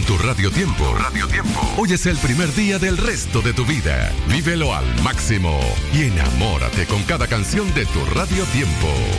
Tu Radio Tiempo. Hoy es el primer día del resto de tu vida. Vívelo al máximo y enamórate con cada canción de Tu Radio Tiempo.